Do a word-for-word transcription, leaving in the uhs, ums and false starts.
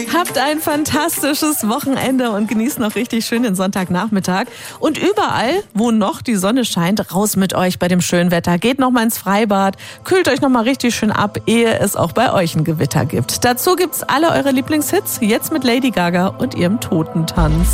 Habt ein fantastisches Wochenende und genießt noch richtig schön den Sonntagnachmittag. Und überall, wo noch die Sonne scheint, raus mit euch bei dem schönen Wetter. Geht noch mal ins Freibad, kühlt euch noch mal richtig schön ab, ehe es auch bei euch ein Gewitter gibt. Dazu gibt's alle eure Lieblingshits, jetzt mit Lady Gaga und ihrem Totentanz.